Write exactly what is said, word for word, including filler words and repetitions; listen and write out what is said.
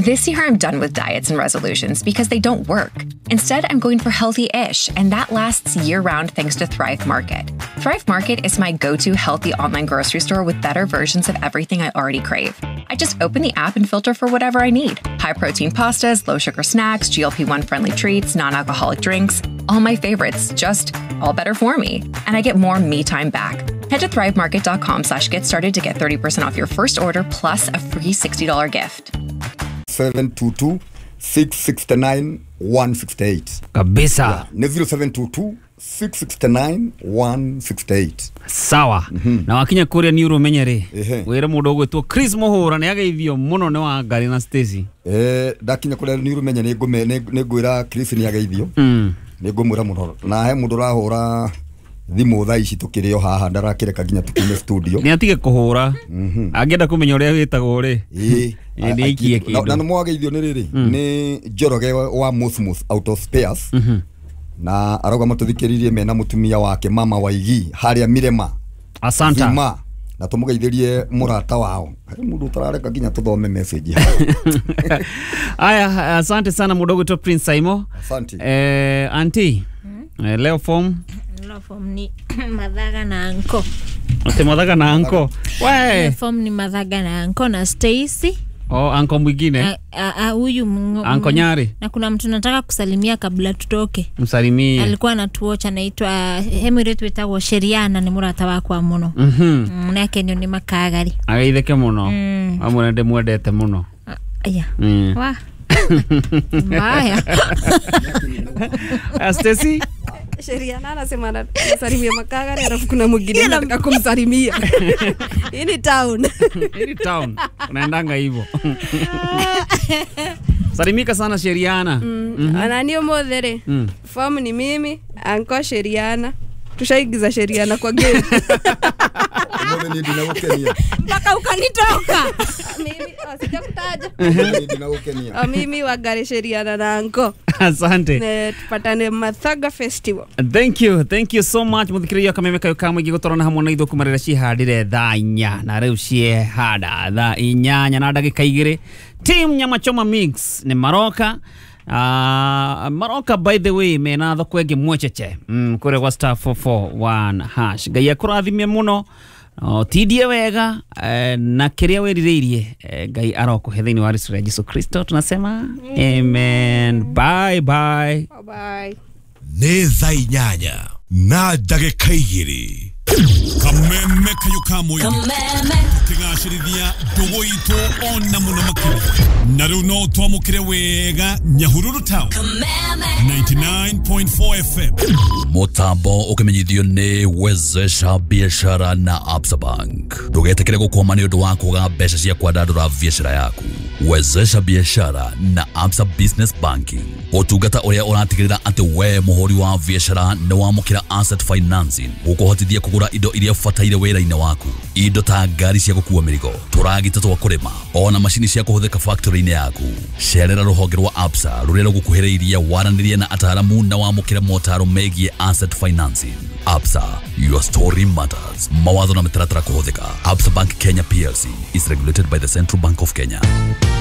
This year, I'm done with diets and resolutions because they don't work. Instead, I'm going for healthy-ish, and that lasts year-round thanks to Thrive Market. Thrive Market is my go-to healthy online grocery store with better versions of everything I already crave. I just open the app and filter for whatever I need. High-protein pastas, low-sugar snacks, G L P one friendly treats, non-alcoholic drinks, all my favorites, just all better for me. And I get more me time back. Head to thrivemarket.com slash get started to get thirty percent off your first order plus a free sixty dollars gift. seven two two, six six nine, one six eight. Kabisa. Yeah. zero seven two two, six six nine, one six eight. Sawa. Mm-hmm. Na wakinya kuria ni urumenyere. Wera mundu gwetwo Chris Muhura ni ageithio muno ni wa Ngari na Stacy. Eh, dakinya kuria ni urumenyere ngume ni ngwira Chris ni ageithio. Mm. Ni ngumura muno. Na he mundu rahura thimu thaa ici tukirio haha ndarakireka ginya tukine studio. Ni atige kuhura. Mhm. Agenda kumenya uria witagwo ri. Eh. Ni ikie kindu. Na no mwageithio ni riri. Ni Njoroge wa Musmus out of spares. Mhm. Na arauga matuthikiririe mena mutumia wake mama Waigi haria Mirema. Asanta. Zima. Na tumugeithirie murata wao. Mundu tarareka ginya tuthome message. Aya, asante sana mudogo to Prince Saimo. Asante. Eh, auntie. Hmm? Eh, leo form Leo form ni Madhaga na Anko. Ote Madhaga na Anko. We. Leo form ni Madhaga na Anko na Stacy. Oh, Anko mwingine. Ah, huyu Anko Nyari. Na kuna mtu nataka kusalimia kabla tutoke. Msalimie. Alikuwa anatuocha anaitwa Emirate wetagwo Sheriana ni murata wakwa muno. Mhm. Mm, nake ni makagari. Ageitheke muno. Mm. Amuna de mwendete muno. Aya. Mm. Wa. Mbaya. Stacy? Sheriana anasema anasalimia makagari alafu kuna mwingine anataka kumsalimia. Hii ni town. Hii ni town. Unaendanga hivyo. Salimika sana Sheriana. Mm. Mm-hmm. Ananio modhere. Mm. Form ni mimi, Anko Sheriana. Tushaigiza Sheriana kwa game. Mbona ni ndinaukenia? Mpaka ukanitoka. Mimi sijakutaja. Mbona ni ndinaukenia? Mimi wa Ngari Sheriana na Anko. Asante. Ne tupatane Mathaga Festival. Thank you. Thank you so much. Muthikiria kameme kayo kamwe gigotorana hamwe na ithuku marira cihandire thaa inya na riu cie hada thaa inyanya na ndagika igiri. Team Nyama Choma Mix ni maroka. Uh, maroka by the way mena thoko ege mwecheche mm, kure kwa star four four one hash gaya kurathimia muno uh, tidie wega uh, na kiria weriririe uh, gai aroko hedhini wa Yesu Kristo Kristo tunasema mm. Amen. Bye bye. Bye bye. Ne zainyanya na ndagika igiri kameme kayo kamwe kameme tigashirithia dogo ito ona muno makiri naru no twamukire wega Nyahururu Town ninety-nine point four F M Mutambo ukimenyithio ni Wezesha Biashara na Absa Bank. Ndugetekere gukwama ni undu wa kuga mbeca cia kwandandura biashara yaku. Wezesha Biashara na Absa Business Banking. Utungata uria uratigirira ati we muhuri wa biashara ni wamukira asset financing gukuhotithia kugura indo iria fataire wira-ini waku. Indo ta ngari cia gukua mirigo, turagita twa kurima, ona mashini cia kuhuthika factory-ini yaku. Cerera ruhonge rwa Absa ruria rugukuhiriria waranirie na ataramu na wamukira motaro megie asset financing. Absa, your story matters. Mawatho na mitaratara kuhuthika. Absa Bank Kenya P L C is regulated by the Central Bank of Kenya.